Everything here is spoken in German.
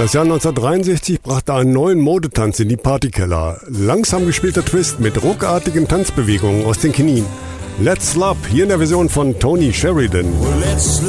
Das Jahr 1963 brachte einen neuen Modetanz in die Partykeller. Langsam gespielter Twist mit ruckartigen Tanzbewegungen aus den Knien. Let's Love, hier in der Version von Tony Sheridan. Well, let's